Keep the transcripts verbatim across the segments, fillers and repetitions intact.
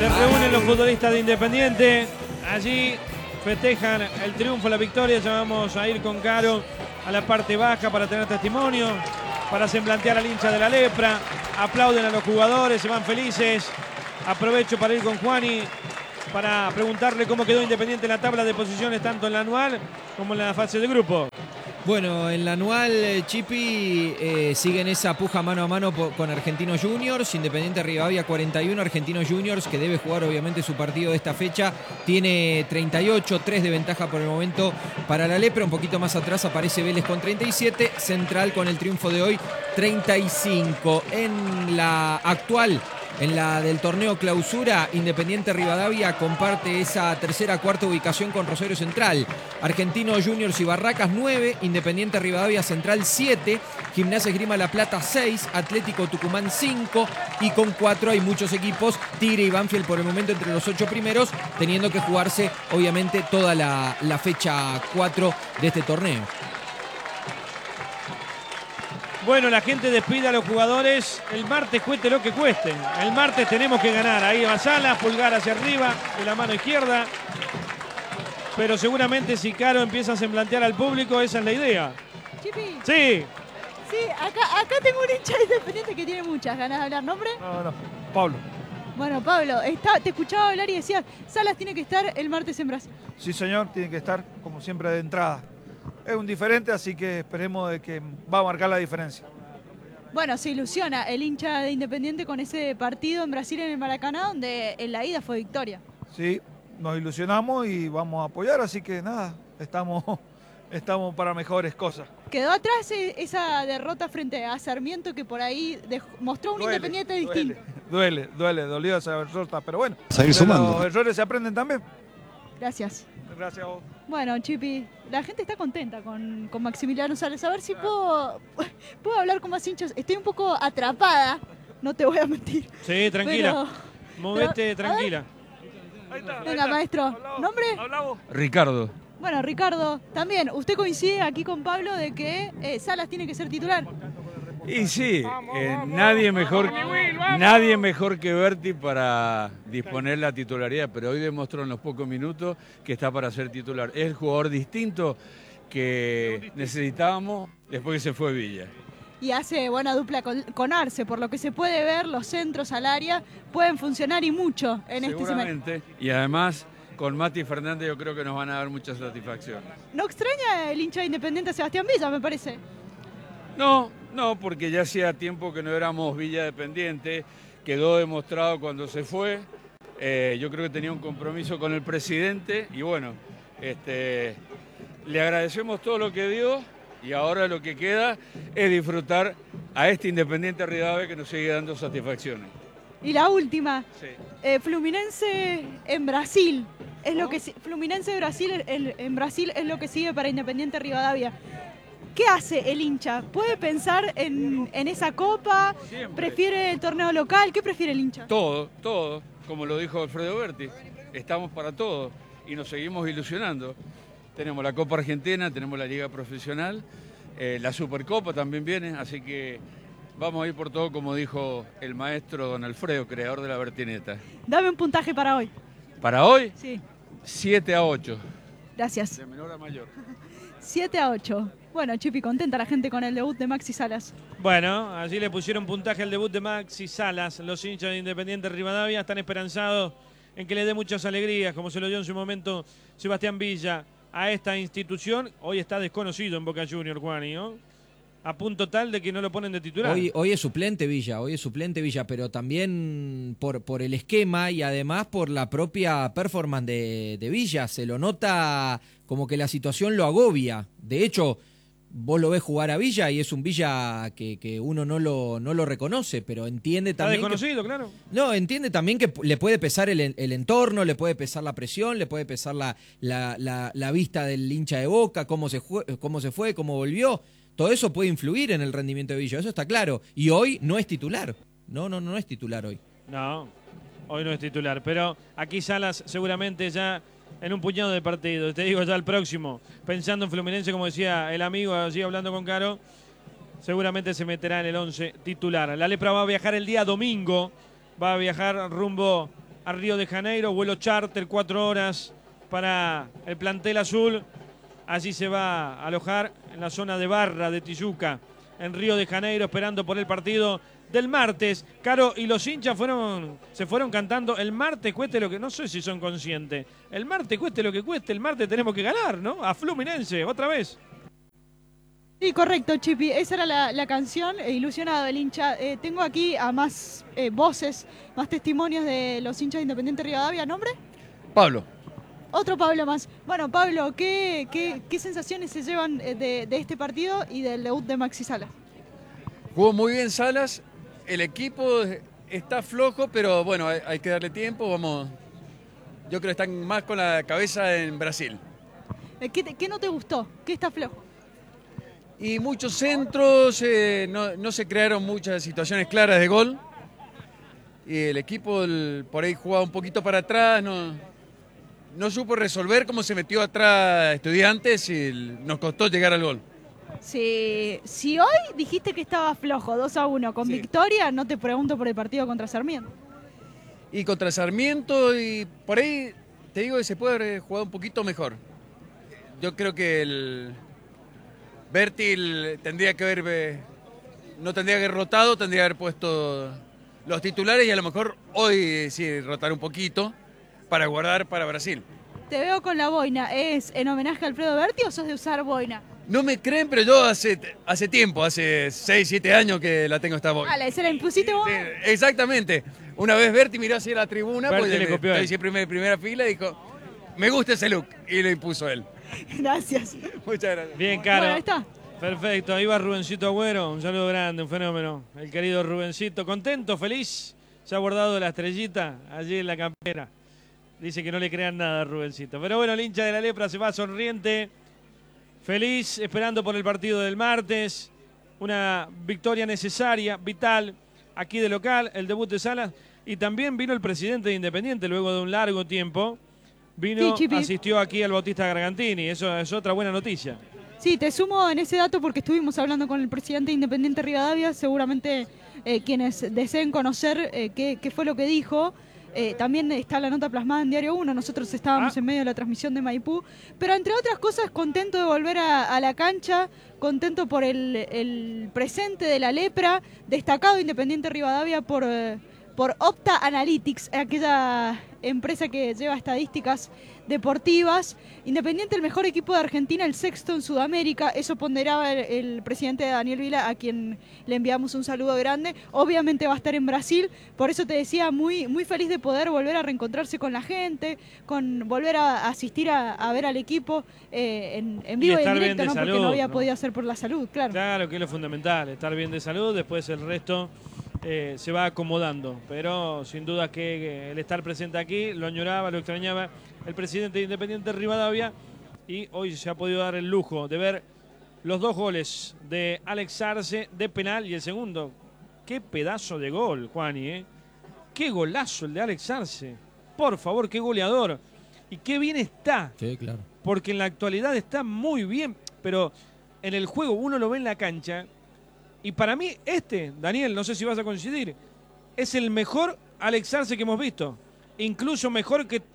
Se reúnen los futbolistas de Independiente. Allí festejan el triunfo, la victoria. Ya vamos a ir con Caro a la parte baja para tener testimonio, para semblantear al hincha de la Lepra. Aplauden a los jugadores, se van felices. Aprovecho para ir con Juani para preguntarle cómo quedó Independiente en la tabla de posiciones, tanto en la anual como en la fase de grupo. Bueno, en la anual, Chipi eh, sigue en esa puja mano a mano con Argentinos Juniors. Independiente Rivadavia cuarenta y uno, Argentinos Juniors, que debe jugar obviamente su partido de esta fecha, tiene treinta y ocho, tres de ventaja por el momento para la Lepra. Un poquito más atrás aparece Vélez con treinta y siete, Central con el triunfo de hoy treinta y cinco. En la actual, en la del torneo clausura, Independiente Rivadavia comparte esa tercera, cuarta ubicación con Rosario Central. Argentinos Juniors y Barracas nueve, Independiente Rivadavia Central siete, Gimnasia Esgrima La Plata seis, Atlético Tucumán cinco y con cuatro hay muchos equipos, Tigre y Banfield por el momento entre los ocho primeros, teniendo que jugarse obviamente toda la, la fecha cuatro de este torneo. Bueno, la gente despide a los jugadores. El martes cueste lo que cueste. El martes tenemos que ganar. Ahí va Salas, pulgar hacia arriba, de la mano izquierda. Pero seguramente si Caro empieza a semblantear al público, esa es la idea. Chipi. Sí. Sí, acá, acá tengo un hincha Independiente que tiene muchas ganas de hablar. ¿Nombre? No, no, Pablo. Bueno, Pablo, está, te escuchaba hablar y decías, Salas tiene que estar el martes en Brasil. Sí, señor, tiene que estar, como siempre, de entrada. Es un diferente, así que esperemos de que va a marcar la diferencia. Bueno, se ilusiona el hincha de Independiente con ese partido en Brasil, en el Maracaná, donde en la ida fue victoria. Sí, nos ilusionamos y vamos a apoyar, así que nada, estamos, estamos para mejores cosas. Quedó atrás esa derrota frente a Sarmiento, que por ahí dejó, mostró un Duele, Independiente duele, distinto. Duele, duele, dolió esa derrota, pero bueno. Seguir sumando. Los errores se aprenden también. Gracias. Gracias a vos. Bueno, Chipi, la gente está contenta con, con Maximiliano Salas. A ver si puedo, puedo hablar con más hinchas. Estoy un poco atrapada, no te voy a mentir. Sí, tranquila. Pero, Movete pero, tranquila. Ahí está, ahí venga, está. maestro. Hablamos, ¿Nombre? hablamos. Ricardo. Bueno, Ricardo, también, ¿usted coincide aquí con Pablo de que eh, Salas tiene que ser titular? Y sí, eh, nadie mejor, nadie mejor que Berti para disponer la titularidad, pero hoy demostró en los pocos minutos que está para ser titular. Es el jugador distinto que necesitábamos después que se fue Villa. Y hace buena dupla con, con Arce, por lo que se puede ver, los centros al área pueden funcionar y mucho en este semestre. Seguramente, y además con Mati Fernández yo creo que nos van a dar muchas satisfacciones. ¿No extraña el hincha de Independiente a Sebastián Villa, me parece? No, no, porque ya hacía tiempo que no éramos Villa dependiente, quedó demostrado cuando se fue, eh, yo creo que tenía un compromiso con el presidente y bueno, este, le agradecemos todo lo que dio y ahora lo que queda es disfrutar a este Independiente Rivadavia que nos sigue dando satisfacciones. Y la última, Sí. eh, Fluminense en Brasil, es lo que si- Fluminense Brasil el- el- en Brasil es lo que sigue para Independiente Rivadavia. ¿Qué hace el hincha? ¿Puede pensar en, en esa copa? Siempre. ¿Prefiere el torneo local? ¿Qué prefiere el hincha? Todo, todo, como lo dijo Alfredo Berti, estamos para todo y nos seguimos ilusionando. Tenemos la Copa Argentina, tenemos la Liga Profesional, eh, la Supercopa también viene, así que vamos a ir por todo como dijo el maestro don Alfredo, creador de la Bertineta. Dame un puntaje para hoy. Para hoy, Sí, siete a ocho, gracias. de menor a mayor. siete a ocho. Bueno, Chipi, contenta la gente con el debut de Maxi Salas. Bueno, allí le pusieron puntaje al debut de Maxi Salas. Los hinchas de Independiente Rivadavia están esperanzados en que le dé muchas alegrías, como se lo dio en su momento Sebastián Villa a esta institución. Hoy está desconocido en Boca Juniors, Juani, ¿no? A punto tal de que no lo ponen de titular. Hoy, hoy es suplente Villa, hoy es suplente Villa, pero también por, por el esquema y además por la propia performance de, de Villa. Se lo nota como que la situación lo agobia. De hecho, vos lo ves jugar a Villa y es un Villa que, que uno no lo, no lo reconoce, pero entiende Está también... desconocido, que, claro. No, entiende también que le puede pesar el, el entorno, le puede pesar la presión, le puede pesar la, la, la, la vista del hincha de Boca, cómo se, fue, cómo se fue, cómo volvió. Todo eso puede influir en el rendimiento de Villa, eso está claro. Y hoy no es titular. No, no, no es titular hoy. No, hoy no es titular. Pero aquí Salas seguramente ya en un puñado de partidos. Te digo ya el próximo. Pensando en Fluminense, como decía el amigo allí hablando con Caro, seguramente se meterá en el once titular. La Lepra va a viajar el día domingo. Va a viajar rumbo a Río de Janeiro, vuelo charter, cuatro horas para el plantel azul. Allí se va a alojar en la zona de Barra de Tijuca, en Río de Janeiro, esperando por el partido del martes. Caro, y los hinchas fueron, se fueron cantando el martes cueste lo que, no sé si son conscientes, el martes cueste lo que cueste, el martes tenemos que ganar, ¿no? A Fluminense, otra vez. Sí, correcto, Chipi. Esa era la, la canción, eh, ilusionado el hincha. Eh, tengo aquí a más eh, voces, más testimonios de los hinchas de Independiente Rivadavia. ¿Nombre? Pablo. Otro Pablo más. Bueno, Pablo, ¿qué, qué, qué sensaciones se llevan de, de este partido y del debut de Maxi Salas? Jugó muy bien Salas, el equipo está flojo, pero bueno, hay, hay que darle tiempo. Vamos, yo creo que están más con la cabeza en Brasil. ¿Qué, te, qué no te gustó? ¿Qué está flojo? Y muchos centros, eh, no, no se crearon muchas situaciones claras de gol. Y el equipo el, por ahí jugaba un poquito para atrás, no, no supo resolver cómo se metió atrás Estudiantes y nos costó llegar al gol. Si, si hoy dijiste que estaba flojo, dos a uno, con sí. victoria, no te pregunto por el partido contra Sarmiento. Y contra Sarmiento, y por ahí te digo que se puede haber jugado un poquito mejor. Yo creo que el Bertil tendría que haber, no tendría que haber rotado, tendría que haber puesto los titulares y a lo mejor hoy sí rotar un poquito para guardar para Brasil. Te veo con la boina, ¿es en homenaje a Alfredo Berti o sos de usar boina? No me creen, pero yo hace, hace tiempo, hace seis, siete años que la tengo esta boina. Vale, ¿se la impusiste vos? Sí, exactamente. Una vez Berti miró hacia la tribuna, Berti pues le copió estoy siempre en primera fila y dijo, me gusta ese look, y lo impuso él. Gracias. Muchas gracias. Bien, Caro. Bueno, ahí está. Perfecto, ahí va Rubencito Agüero, un saludo grande, un fenómeno. El querido Rubencito, contento, feliz, se ha guardado la estrellita allí en la campera. Dice que no le crean nada a Rubencito. Pero bueno, el hincha de la Lepra se va sonriente, feliz, esperando por el partido del martes. Una victoria necesaria, vital, aquí de local, el debut de Salas. Y también vino el presidente de Independiente luego de un largo tiempo. Vino, sí, asistió aquí al Bautista Gargantini, eso es otra buena noticia. Sí, te sumo en ese dato porque estuvimos hablando con el presidente de Independiente Rivadavia, seguramente eh, quienes deseen conocer eh, qué, qué fue lo que dijo, eh, también está la nota plasmada en Diario uno, nosotros estábamos ah. en medio de la transmisión de Maipú, pero entre otras cosas contento de volver a, a la cancha, contento por el, el presente de la Lepra, destacado Independiente Rivadavia por... Eh, por Opta Analytics, aquella empresa que lleva estadísticas deportivas. Independiente, el mejor equipo de Argentina, el sexto en Sudamérica. Eso ponderaba el, el presidente Daniel Vila, a quien le enviamos un saludo grande. Obviamente va a estar en Brasil, por eso te decía, muy, muy feliz de poder volver a reencontrarse con la gente, con volver a asistir a, a ver al equipo eh, en, en vivo y, y en directo, ¿no? Salud, porque no había ¿no? podido hacer por la salud, claro. Claro, que es lo fundamental, estar bien de salud, después el resto... Eh, se va acomodando, pero sin duda que el estar presente aquí lo añoraba, lo extrañaba el presidente de Independiente Rivadavia y hoy se ha podido dar el lujo de ver los dos goles de Alex Arce de penal y el segundo. Qué pedazo de gol, Juani, ¿eh? Qué golazo el de Alex Arce. Por favor, qué goleador. Y qué bien está. Sí, claro. Porque en la actualidad está muy bien, pero en el juego uno lo ve en la cancha. Y para mí este, Daniel, no sé si vas a coincidir, es el mejor Alex Arce que hemos visto. Incluso mejor que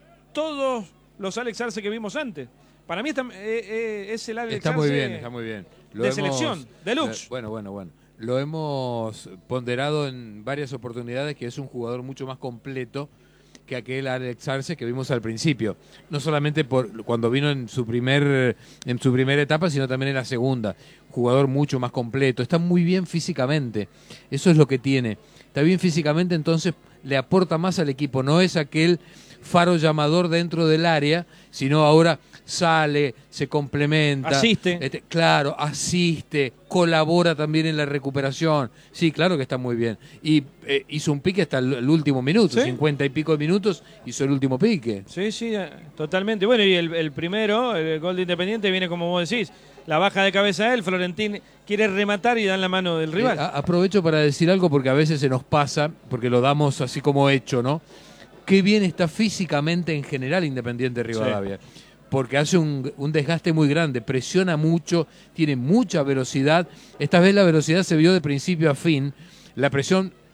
todos los Alex Arce que vimos antes. Para mí está, eh, eh, es el Alex está Arce muy bien, está muy bien. Lo de hemos, selección, deluxe. Lo, bueno, bueno, bueno. Lo hemos ponderado en varias oportunidades que es un jugador mucho más completo que aquel Alex Arce que vimos al principio. No solamente por cuando vino en su primer en su primera etapa, sino también en la segunda. Jugador mucho más completo. Está muy bien físicamente. Eso es lo que tiene. Está bien físicamente, entonces le aporta más al equipo. No es aquel faro llamador dentro del área, sino ahora sale, se complementa. Asiste. Este, claro, asiste, colabora también en la recuperación. Sí, claro que está muy bien. Y eh, hizo un pique hasta el, el último minuto, ¿sí? cincuenta y pico de minutos, hizo el último pique. Sí, sí, totalmente. Bueno, y el, el primero, el gol de Independiente, viene como vos decís. La baja de cabeza él, Florentín quiere rematar y da en la mano del rival. Eh, aprovecho para decir algo porque a veces se nos pasa, porque lo damos así como hecho, ¿no? Qué bien está físicamente en general Independiente Rivadavia. Sí. Porque hace un, un desgaste muy grande, presiona mucho, tiene mucha velocidad. Esta vez la velocidad se vio de principio a fin. La presión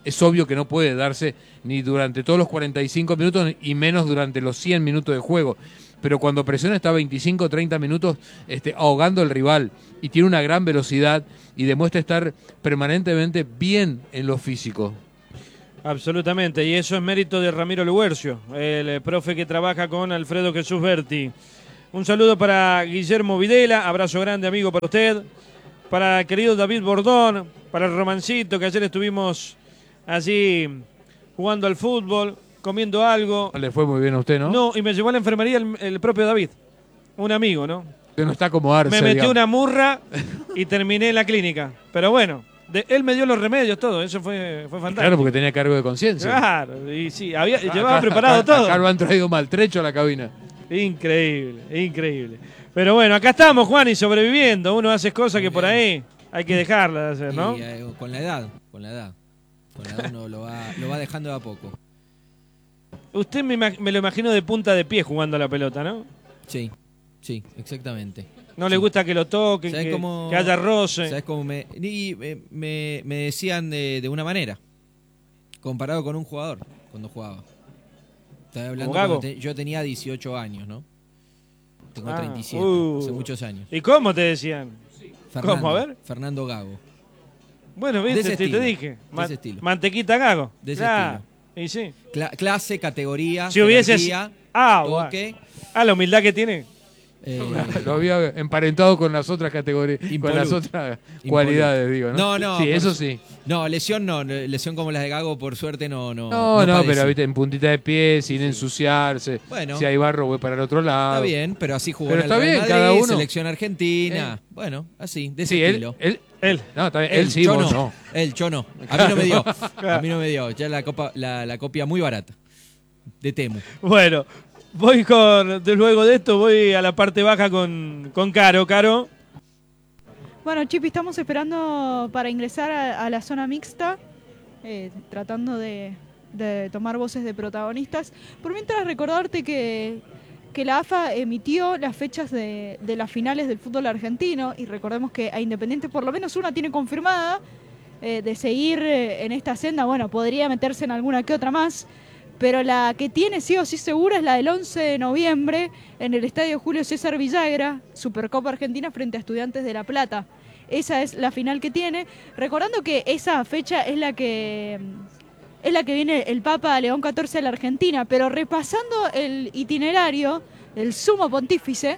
es obvio que no puede darse ni durante todos los cuarenta y cinco minutos y menos durante los cien minutos de juego. Pero cuando presiona está veinticinco o treinta minutos este, ahogando al rival y tiene una gran velocidad y demuestra estar permanentemente bien en lo físico. Absolutamente, y eso es mérito de Ramiro Luguercio, el eh, profe que trabaja con Alfredo Jesús Berti. Un saludo para Guillermo Videla, abrazo grande amigo para usted, para el querido David Bordón, para el Romancito, que ayer estuvimos allí jugando al fútbol, comiendo algo. Le fue muy bien a usted, ¿no? No, y me llevó a la enfermería el, el propio David, un amigo, ¿no? Que no está como Arce, me metió digamos. una murra y terminé en la clínica, pero bueno. De, él me dio los remedios, todo, eso fue, fue fantástico. Claro, porque tenía cargo de conciencia. Claro, y sí, había, Acá, llevaba preparado acá, todo. Acá lo han traído maltrecho a la cabina. Increíble, increíble. Pero bueno, acá estamos, Juan, y sobreviviendo. Uno hace cosas que por ahí hay que dejarlas de hacer, ¿no? Y, eh, con la edad, con la edad. Con la edad uno lo va, lo va dejando de a poco. Usted me, me lo imagino de punta de pie jugando a la pelota, ¿no? Sí, sí, exactamente. No sí. le gusta que lo toquen, que, cómo, que haya roce. ¿Sabes cómo me, y, me, me, me decían de, de una manera? Comparado con un jugador cuando jugaba. Estaba hablando cuando te, yo tenía dieciocho años, ¿no? Tengo ah, treinta y siete, uh. hace muchos años. ¿Y cómo te decían? Fernando, ¿Cómo? A ver. Fernando Gago. Bueno, viste, te, te dije. De ese estilo. Mantequita Gago. De ese claro. estilo. Y sí. Cla clase, categoría, si hubiese ah, toque. Bueno. Ah, la humildad que tiene. Eh, lo había emparentado con las otras categorías, Impoluto. con las otras cualidades, digo, ¿no? No, no. Sí, por, eso sí. No, lesión no, lesión como las de Gago, por suerte no. No, no, no, no pero viste, en puntita de pie, sin sí. ensuciarse. Bueno. Si hay barro, voy para el otro lado. Está bien, pero así jugó pero en el está Real bien, Madrid, cada uno. selección argentina. Eh. Bueno, así, de ese sí, estilo. Él, él, él. No, está bien. Él, él sí, yo vos no. no. Él, yo no. A mí no me dio. A mí no me dio. Ya la, copa, la, la copia muy barata. De Temu. Bueno. Voy con, de luego de esto, voy a la parte baja con, con Caro. Caro. Bueno, Chipi, estamos esperando para ingresar a, a la zona mixta, eh, tratando de, de tomar voces de protagonistas. Por mientras, recordarte que, que la A F A emitió las fechas de, de las finales del fútbol argentino, y recordemos que a Independiente por lo menos una tiene confirmada, eh, de seguir en esta senda. Bueno, podría meterse en alguna que otra más, pero la que tiene sí o sí segura es la del once de noviembre en el Estadio Julio César Villagra, Supercopa Argentina frente a Estudiantes de La Plata. Esa es la final que tiene, recordando que esa fecha es la que es la que viene el Papa León catorce a la Argentina, pero repasando el itinerario del Sumo Pontífice,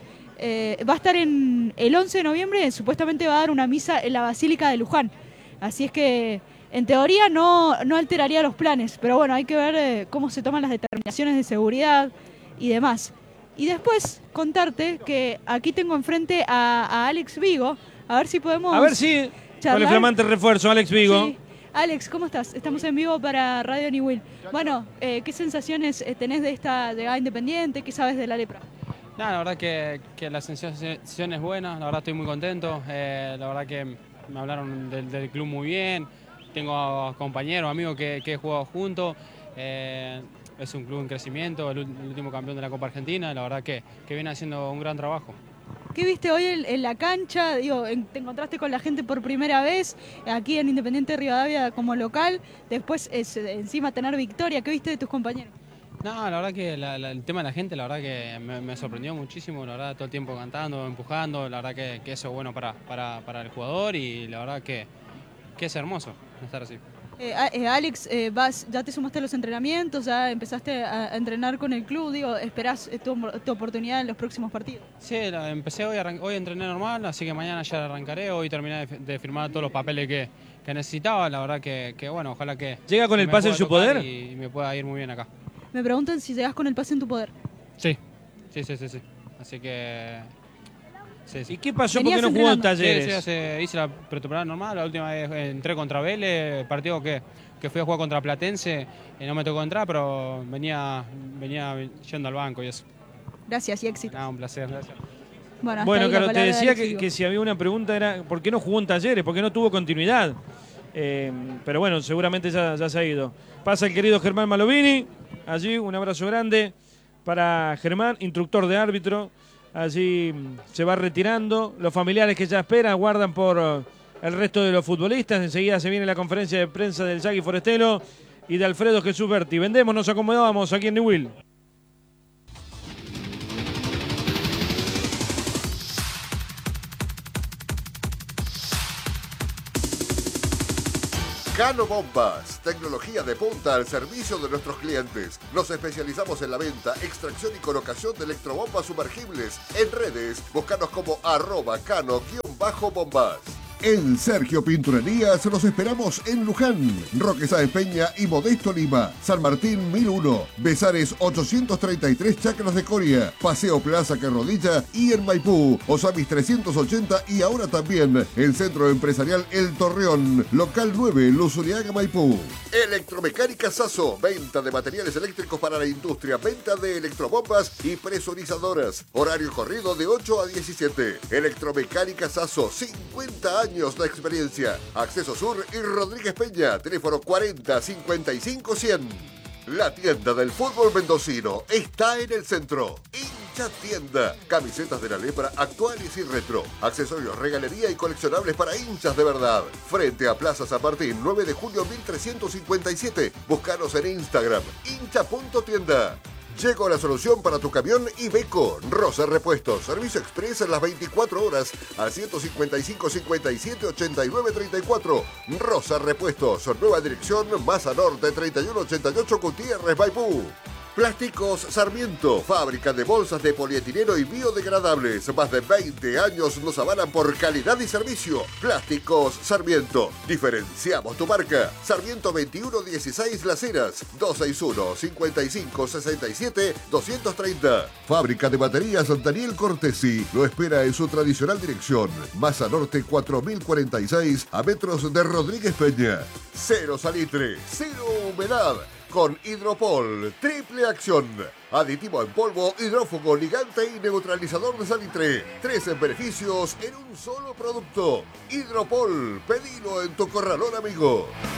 eh, va a estar en el once de noviembre, supuestamente va a dar una misa en la Basílica de Luján, así es que en teoría no, no alteraría los planes, pero bueno, hay que ver eh, cómo se toman las determinaciones de seguridad y demás. Y después contarte que aquí tengo enfrente a, a Alex Vigo, a ver si podemos A ver si, charlar. con el flamante refuerzo, Alex Vigo. Sí. Alex, ¿cómo estás? Estamos en vivo para Radio Niwil. Bueno, eh, ¿qué sensaciones tenés de esta llegada Independiente? ¿Qué sabes de la lepra? Nah, la verdad que, que la sensación es buena, la verdad estoy muy contento, eh, la verdad que me hablaron del, del club muy bien. Tengo compañeros, amigos que, que he jugado juntos, eh, es un club en crecimiento, el, el último campeón de la Copa Argentina, la verdad que, que viene haciendo un gran trabajo. ¿Qué viste hoy en, en la cancha? Digo, en, te encontraste con la gente por primera vez, aquí en Independiente Rivadavia como local, después es, encima tener victoria, ¿qué viste de tus compañeros? No, la verdad que la, la, el tema de la gente, la verdad que me, me sorprendió muchísimo, la verdad todo el tiempo cantando, empujando, la verdad que, que eso es bueno para, para, para el jugador y la verdad que, que es hermoso estar así. Eh, eh, Alex, eh, vas, ya te sumaste a los entrenamientos, ya empezaste a, a entrenar con el club, digo, ¿esperás tu, tu oportunidad en los próximos partidos? Sí, la, empecé hoy, hoy entrené normal, así que mañana ya arrancaré, hoy terminé de, de firmar todos los papeles que, que necesitaba, la verdad que, que bueno, ojalá que... ¿Llega con el pase en su poder? Y, y me pueda ir muy bien acá. Me preguntan si llegás con el pase en tu poder. Sí, sí, sí, sí, sí. Así que... Sí, sí. ¿Y qué pasó? ¿Por qué no jugó en Talleres? Sí, sí, hace, hice la pretemporada normal, la última vez entré contra Vélez, el partido que, que fui a jugar contra Platense, y no me tocó entrar, pero venía, venía yendo al banco y eso. Gracias y éxito. Ah, un placer, gracias. Bueno, bueno claro, te decía que, que si había una pregunta era ¿por qué no jugó en Talleres? ¿Por qué no tuvo continuidad? Eh, pero bueno, seguramente ya, ya se ha ido. Pasa el querido Germán Malovini, allí un abrazo grande para Germán, instructor de árbitro. Allí se va retirando. Los familiares que ya esperan, guardan por, el resto de los futbolistas. Enseguida se viene la conferencia de prensa del Yagui Forestelo y de Alfredo Jesús Berti. Vendemos, nos acomodamos aquí en Newell. Cano Bombas, tecnología de punta al servicio de nuestros clientes. Nos especializamos en la venta, extracción y colocación de electrobombas sumergibles. En redes, búscanos como arroba cano-bombas. En Sergio Pinturerías los esperamos en Luján, Roque Sáenz Peña y Modesto Lima, San Martín mil uno, Besares ochocientos treinta y tres Chacras de Coria, Paseo Plaza Carrodilla y en Maipú, Osamis trescientos ochenta y ahora también el Centro Empresarial El Torreón, local nueve, Luzuriaga, Maipú. Electromecánica Sasso, venta de materiales eléctricos para la industria, venta de electrobombas y presurizadoras. Horario corrido de ocho a diecisiete. Electromecánica Sasso, cincuenta años de experiencia. Acceso Sur y Rodríguez Peña, teléfono cuarenta cincuenta y cinco cien. La tienda del fútbol mendocino está en el centro. Hincha Tienda. Camisetas de la lepra actuales y retro. Accesorios, regalería y coleccionables para hinchas de verdad. Frente a Plaza San Martín, nueve de julio mil trescientos cincuenta y siete. Búscanos en Instagram, hincha punto tienda. Llegó la solución para tu camión Iveco. Rosa Repuestos. Servicio express en las veinticuatro horas al ciento cincuenta y cinco cincuenta y siete ochenta y nueve treinta y cuatro. Rosa Repuestos. Nueva dirección, Maza Norte treinta y uno ochenta y ocho, Gutiérrez, Maipú. Plásticos Sarmiento, fábrica de bolsas de polietileno y biodegradables. Más de veinte años nos avalan por calidad y servicio. Plásticos Sarmiento. Diferenciamos tu marca. Sarmiento veintiuno dieciséis Las Heras, dos seis uno cincuenta y cinco sesenta y siete doscientos treinta. Fábrica de baterías Daniel Cortesi. Lo espera en su tradicional dirección. Maza Norte cuatro mil cuarenta y seis, a metros de Rodríguez Peña. Cero salitre, cero humedad. Con Hidropol, triple acción. Aditivo en polvo, hidrófugo, ligante y neutralizador de salitre. Tres en beneficios en un solo producto. Hidropol, pedilo en tu corralón amigo.